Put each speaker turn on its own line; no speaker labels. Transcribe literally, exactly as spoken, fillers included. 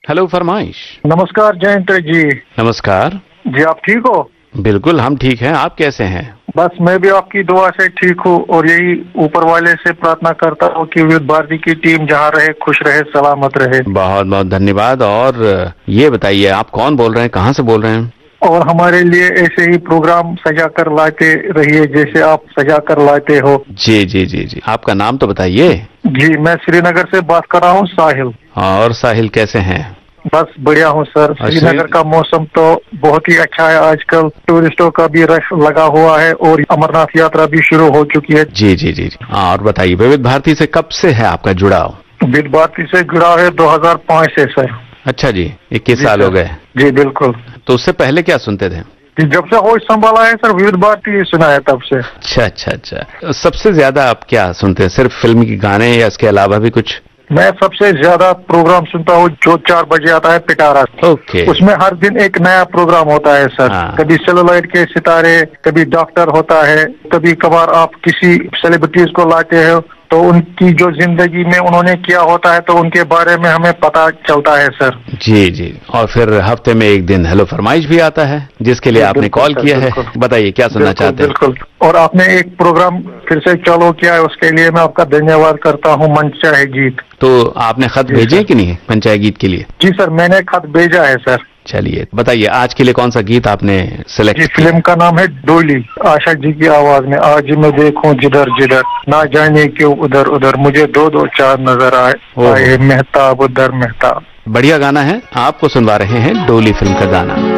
Hello फरमाइश।
नमस्कार जयंत जी।
नमस्कार
जी आप ठीक हो?
बिल्कुल हम ठीक हैं, आप कैसे हैं?
बस मैं भी आपकी दुआ से ठीक हूँ और यही ऊपर वाले से प्रार्थना करता हूँ कि विविध भारती की टीम जहाँ रहे खुश रहे सलामत रहे।
बहुत बहुत धन्यवाद। और ये बताइए आप कौन बोल रहे हैं, कहाँ से बोल रहे हैं?
और हमारे लिए ऐसे ही प्रोग्राम सजा कर लाते रहिए जैसे आप सजा कर लाते हो।
जी जी जी जी आपका नाम तो बताइए।
जी मैं श्रीनगर से बात कर रहा हूँ, साहिल।
और साहिल कैसे हैं?
बस बढ़िया हूँ सर। श्रीनगर का मौसम तो बहुत ही अच्छा है, आजकल टूरिस्टों का भी रश लगा हुआ है और अमरनाथ यात्रा भी शुरू हो चुकी है।
जी जी जी जी और बताइए विविध भारती से कब से है आपका जुड़ाव?
विविध भारती से जुड़ा है दो हज़ार पाँच से सर।
अच्छा जी, इक्कीस साल हो गए।
जी बिल्कुल।
तो उससे पहले क्या सुनते थे?
जब से होश संभाला है सर विविध भारती सुना है तब से।
अच्छा अच्छा अच्छा सबसे ज्यादा आप क्या सुनते हैं, सिर्फ फिल्म के गाने या इसके अलावा भी कुछ?
मैं सबसे ज्यादा प्रोग्राम सुनता हूँ जो चार बजे आता है पिटारा।
ओके।
उसमें हर दिन एक नया प्रोग्राम होता है सर।
हाँ।
कभी सेलुलॉइड के सितारे, कभी डॉक्टर होता है, कभी कभार आप किसी सेलिब्रिटीज को लाते हो तो उनकी जो जिंदगी में उन्होंने किया होता है तो उनके बारे में हमें पता चलता है सर।
जी जी और फिर हफ्ते में एक दिन हेलो फरमाइश भी आता है जिसके लिए आपने कॉल किया है। बताइए क्या सुनना चाहते हैं?
बिल्कुल। और आपने एक प्रोग्राम फिर से चालू किया है उसके लिए मैं आपका धन्यवाद करता हूँ। मन चाहे गीत।
तो आपने खत भेजे कि नहीं पंचायत गीत के लिए?
जी सर मैंने खत भेजा है सर।
चलिए बताइए आज के लिए कौन सा गीत आपने सिलेक्ट किया?
फिल्म का नाम है डोली, आशा जी की आवाज में। आज मैं देखूं जिधर जिधर, ना जाने क्यों उधर उधर, मुझे दो दो चार नजर आए, आए मेहताब उधर मेहताब।
बढ़िया गाना है, आपको सुनवा रहे हैं डोली फिल्म का गाना।